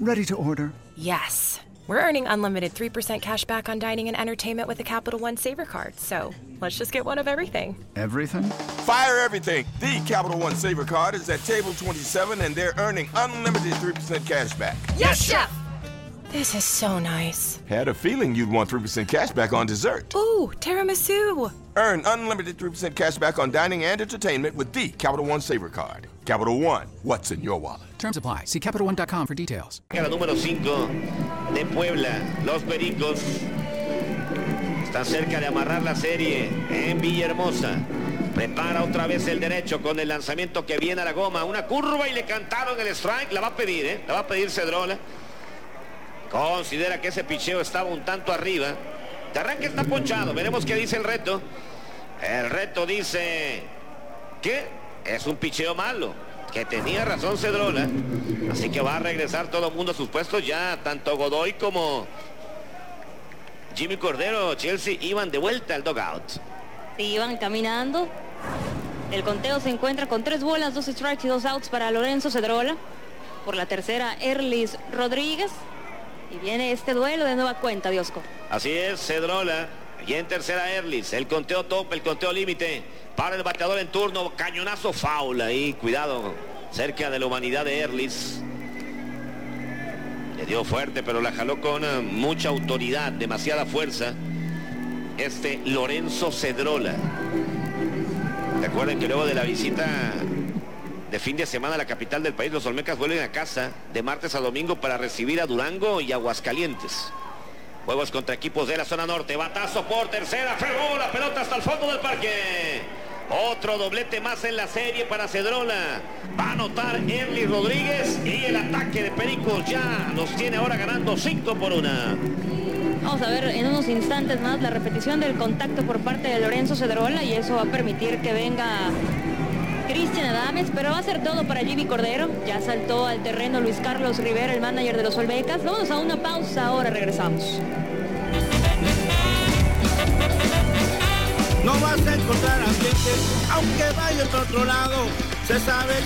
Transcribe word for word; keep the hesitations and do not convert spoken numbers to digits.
Ready to order. Yes. We're earning unlimited three percent cash back on dining and entertainment with the Capital One Saver Card. So let's just get one of everything. Everything? Fire everything. The Capital One Saver Card is at table twenty-seven, and they're earning unlimited three percent cash back. Yes, Chef! This is so nice. Had a feeling you'd want three percent cash back on dessert. Ooh, tiramisu. Earn unlimited three percent cash back on dining and entertainment with the Capital One Saver Card. Capital One, what's in your wallet? Terms apply. See Capital One dot com for details. La número cinco de Puebla, los Pericos. Está cerca de amarrar la serie en Villahermosa. Prepara otra vez el derecho con el lanzamiento que viene a la goma. Una curva y le cantaron el strike. La va a pedir, ¿eh? La va a pedir Cedrola. Considera que ese picheo estaba un tanto arriba. De arranque está ponchado. Veremos qué dice el reto. El reto dice que es un picheo malo. Que tenía razón Cedrola. Así que va a regresar todo el mundo a sus puestos ya. Tanto Godoy como Jimmy Cordero, Chelsea, iban de vuelta al dugout. Sí, iban caminando. El conteo se encuentra con tres bolas, dos strikes y dos outs para Lorenzo Cedrola. Por la tercera, Erlis Rodríguez. Y viene este duelo de nueva cuenta, Diosco. Así es, Cedrola. Y en tercera, Erlis. El conteo tope, el conteo límite. Para el bateador en turno. Cañonazo foul ahí. Cuidado. Cerca de la humanidad de Erlis. Le dio fuerte, pero la jaló con uh, mucha autoridad. Demasiada fuerza. Este Lorenzo Cedrola. Recuerden que luego de la visita de fin de semana a la capital del país, los Olmecas vuelven a casa de martes a domingo para recibir a Durango y Aguascalientes. Juegos contra equipos de la zona norte. Batazo por tercera. Fregó la pelota hasta el fondo del parque. Otro doblete más en la serie para Cedrola. Va a anotar Erlis Rodríguez. Y el ataque de Pericos ya los tiene ahora ganando cinco por una. Vamos a ver en unos instantes más la repetición del contacto por parte de Lorenzo Cedrola. Y eso va a permitir que venga Cristian Adames, pero va a ser todo para Jimmy Cordero. Ya saltó al terreno Luis Carlos Rivera, el manager de los Olmecas. Vamos a una pausa, ahora regresamos. No vas a encontrar ambiente, aunque vayas a otro lado. Se sabe